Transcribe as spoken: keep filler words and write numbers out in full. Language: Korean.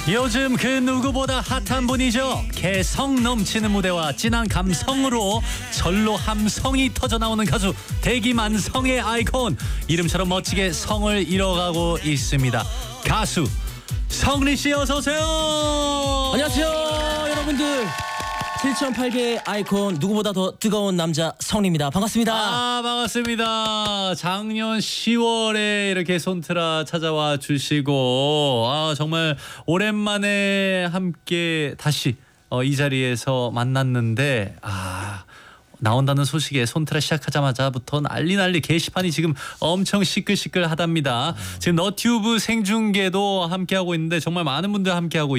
요즘 그 누구보다 핫한 분이죠. 개성 넘치는 무대와 진한 감성으로 절로 함성이 터져나오는 가수 대기만성의 아이콘, 이름처럼 멋지게 성을 이뤄가고 있습니다. 가수 성리씨 어서오세요. 안녕하세요 여러분들. 칠 점 팔 개의 아이콘, 누구보다 더 뜨거운 남자 성리입니다. 반갑습니다. 아, 반갑습니다. 작년 시월에 이렇게 손트라 찾아와 주시고, 아, 정말 오랜만에 함께 다시 어, 이 자리에서 만났는데, 아, 나온다는 소식에 손트라 시작하자마자부터 난리 난리 게시판이 지금 엄청 시끌시끌하답니다. 지금 너튜브 생중계도 함께하고 있는데 정말 많은 분들 함께하고